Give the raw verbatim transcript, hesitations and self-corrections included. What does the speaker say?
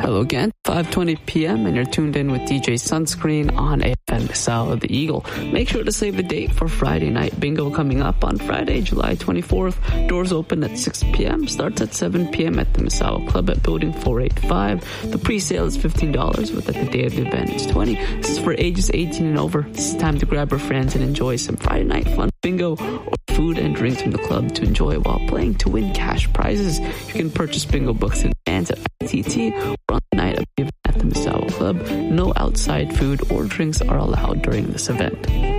Hello again, five twenty p.m. and you're tuned in with D J Sunscreen on A F M Misawa The Eagle. Make sure to save the date for Friday night bingo coming up on Friday, July twenty-fourth. Doors open at six p.m. Starts at seven p.m. at the Misawa Club at Building four eighty-five. The pre-sale is fifteen dollars, but at the day of the event it's twenty dollars. This is for ages eighteen and over. This is time to grab your friends and enjoy some Friday night fun bingo or food and drinks from the club to enjoy while playing to win cash prizes. You can purchase bingo books in advance at I T T or on the night of the event at the Misawa Club. No outside food or drinks are allowed during this event.